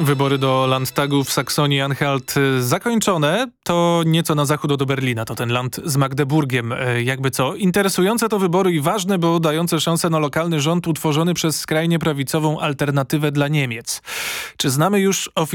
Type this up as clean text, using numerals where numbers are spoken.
Wybory do Landtagu w Saksonii-Anhalt zakończone. To nieco na zachód od Berlina, to ten land z Magdeburgiem. Jakby co, interesujące to wybory i ważne, bo dające szansę na lokalny rząd utworzony przez skrajnie prawicową alternatywę dla Niemiec. Czy znamy już